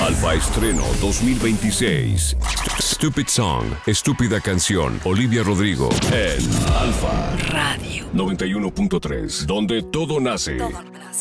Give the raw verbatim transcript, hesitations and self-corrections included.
Alfa Estreno dos mil veintiséis. Stupid Song, Estúpida Canción, Olivia Rodrigo en Alfa Radio noventa y uno punto tres, donde todo nace. Todo nace.